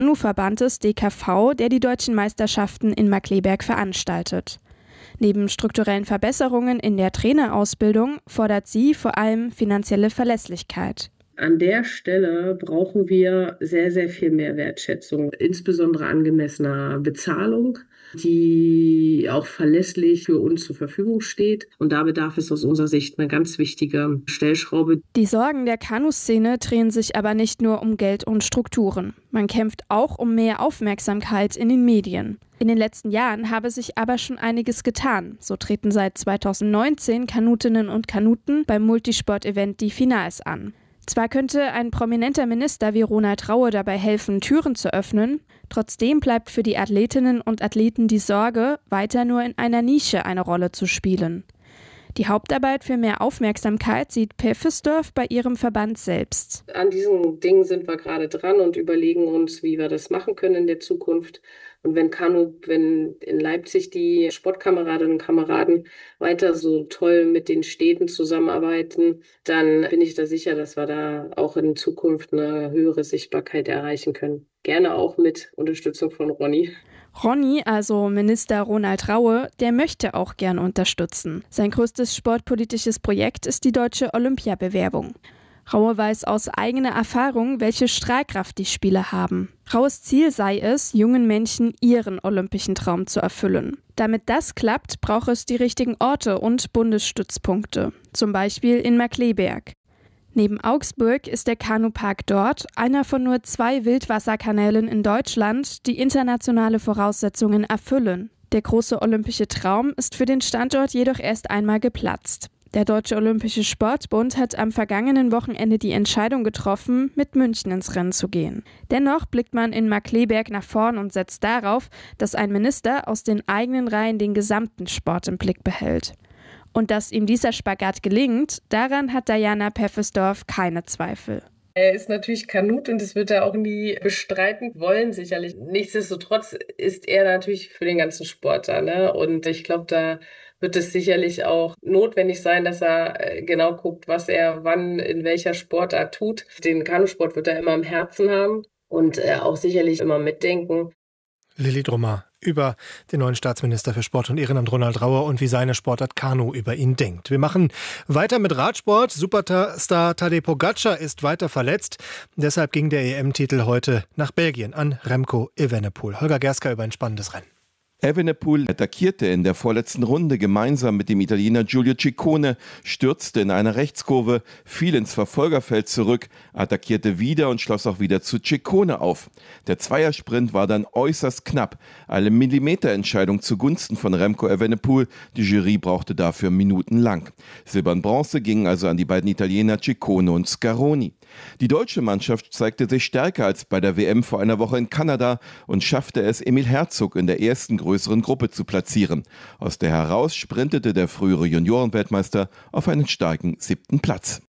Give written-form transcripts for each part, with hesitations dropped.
Kanuverbandes DKV, der die deutschen Meisterschaften in Markkleeberg veranstaltet. Neben strukturellen Verbesserungen in der Trainerausbildung fordert sie vor allem finanzielle Verlässlichkeit. An der Stelle brauchen wir sehr, sehr viel mehr Wertschätzung, insbesondere angemessener Bezahlung, die auch verlässlich für uns zur Verfügung steht. Und da bedarf es aus unserer Sicht eine ganz wichtige Stellschraube. Die Sorgen der Kanuszene drehen sich aber nicht nur um Geld und Strukturen. Man kämpft auch um mehr Aufmerksamkeit in den Medien. In den letzten Jahren habe sich aber schon einiges getan. So treten seit 2019 Kanutinnen und Kanuten beim Multisport-Event die Finals an. Zwar könnte ein prominenter Minister wie Ronald Raue dabei helfen, Türen zu öffnen, trotzdem bleibt für die Athletinnen und Athleten die Sorge, weiter nur in einer Nische eine Rolle zu spielen. Die Hauptarbeit für mehr Aufmerksamkeit sieht Pfeffesdorf bei ihrem Verband selbst. An diesen Dingen sind wir gerade dran und überlegen uns, wie wir das machen können in der Zukunft. Und wenn in Leipzig die Sportkameradinnen und Kameraden weiter so toll mit den Städten zusammenarbeiten, dann bin ich da sicher, dass wir da auch in Zukunft eine höhere Sichtbarkeit erreichen können. Gerne auch mit Unterstützung von Ronny. Ronny, also Minister Ronald Raue, der möchte auch gern unterstützen. Sein größtes sportpolitisches Projekt ist die deutsche Olympiabewerbung. Raue weiß aus eigener Erfahrung, welche Strahlkraft die Spiele haben. Raues Ziel sei es, jungen Menschen ihren olympischen Traum zu erfüllen. Damit das klappt, braucht es die richtigen Orte und Bundesstützpunkte, zum Beispiel in Markkleeberg. Neben Augsburg ist der Kanupark dort einer von nur 2 Wildwasserkanälen in Deutschland, die internationale Voraussetzungen erfüllen. Der große olympische Traum ist für den Standort jedoch erst einmal geplatzt. Der Deutsche Olympische Sportbund hat am vergangenen Wochenende die Entscheidung getroffen, mit München ins Rennen zu gehen. Dennoch blickt man in Markkleeberg nach vorn und setzt darauf, dass ein Minister aus den eigenen Reihen den gesamten Sport im Blick behält. Und dass ihm dieser Spagat gelingt, daran hat Diana Pfeffesdorf keine Zweifel. Er ist natürlich Kanut und das wird er auch nie bestreiten wollen, sicherlich. Nichtsdestotrotz ist er natürlich für den ganzen Sport da, ne? Und ich glaube, da wird es sicherlich auch notwendig sein, dass er genau guckt, was er wann in welcher Sportart tut. Den Kanusport wird er immer im Herzen haben und auch sicherlich immer mitdenken. Lilly Drummer über den neuen Staatsminister für Sport und Ehrenamt Ronald Raue und wie seine Sportart Kanu über ihn denkt. Wir machen weiter mit Radsport. Superstar Tadej Pogačar ist weiter verletzt. Deshalb ging der EM-Titel heute nach Belgien an Remco Evenepoel. Holger Gerska über ein spannendes Rennen. Evenepoel attackierte in der vorletzten Runde gemeinsam mit dem Italiener Giulio Ciccone, stürzte in einer Rechtskurve, fiel ins Verfolgerfeld zurück, attackierte wieder und schloss auch wieder zu Ciccone auf. Der Zweiersprint war dann äußerst knapp. Eine Millimeterentscheidung zugunsten von Remco Evenepoel. Die Jury brauchte dafür minutenlang. Silber und Bronze gingen also an die beiden Italiener Ciccone und Scaroni. Die deutsche Mannschaft zeigte sich stärker als bei der WM vor einer Woche in Kanada und schaffte es, Emil Herzog in der ersten größeren Gruppe zu platzieren. Aus der heraus sprintete der frühere Juniorenweltmeister auf einen starken 7. Platz.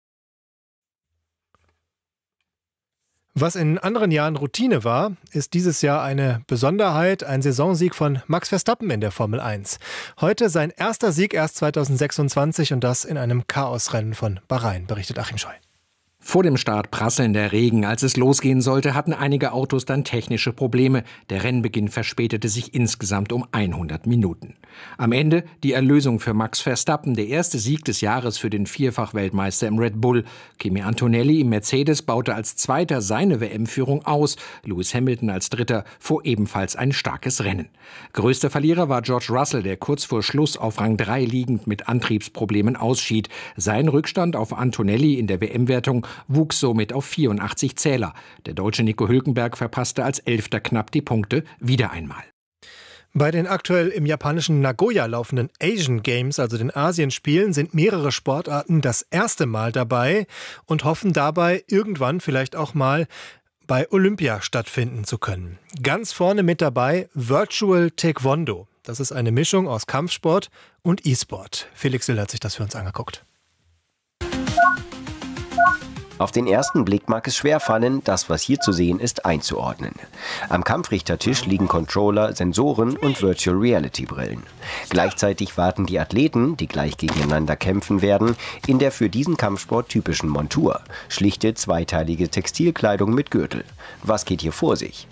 Was in anderen Jahren Routine war, ist dieses Jahr eine Besonderheit, ein Saisonsieg von Max Verstappen in der Formel 1. Heute sein erster Sieg erst 2026 und das in einem Chaosrennen von Bahrain, berichtet Achim Scheu. Vor dem Start prasselnder Regen. Als es losgehen sollte, hatten einige Autos dann technische Probleme. Der Rennbeginn verspätete sich insgesamt um 100 Minuten. Am Ende die Erlösung für Max Verstappen, der erste Sieg des Jahres für den Vierfach-Weltmeister im Red Bull. Kimi Antonelli im Mercedes baute als Zweiter seine WM-Führung aus. Lewis Hamilton als Dritter fuhr ebenfalls ein starkes Rennen. Größter Verlierer war George Russell, der kurz vor Schluss auf Rang 3 liegend mit Antriebsproblemen ausschied. Sein Rückstand auf Antonelli in der WM-Wertung wuchs somit auf 84 Zähler. Der Deutsche Nico Hülkenberg verpasste als Elfter knapp die Punkte wieder einmal. Bei den aktuell im japanischen Nagoya laufenden Asian Games, also den Asienspielen, sind mehrere Sportarten das erste Mal dabei und hoffen dabei, irgendwann vielleicht auch mal bei Olympia stattfinden zu können. Ganz vorne mit dabei Virtual Taekwondo. Das ist eine Mischung aus Kampfsport und E-Sport. Felix Sill hat sich das für uns angeguckt. Auf den ersten Blick mag es schwerfallen, das, was hier zu sehen ist, einzuordnen. Am Kampfrichtertisch liegen Controller, Sensoren und Virtual Reality Brillen. Gleichzeitig warten die Athleten, die gleich gegeneinander kämpfen werden, in der für diesen Kampfsport typischen Montur. Schlichte zweiteilige Textilkleidung mit Gürtel. Was geht hier vor sich?